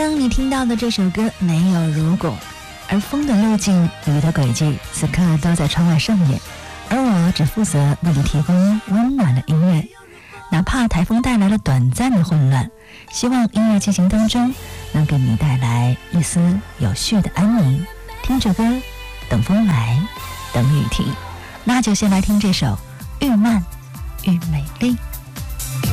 刚你听到的这首歌没有如果，而风的路径、雨的轨迹此刻都在窗外上演，而我只负责为你提供温暖的音乐。哪怕台风带来了短暂的混乱，希望音乐进行当中能给你带来一丝有序的安宁。听着歌，等风来，等雨停，那就先来听这首《愈慢愈美丽》。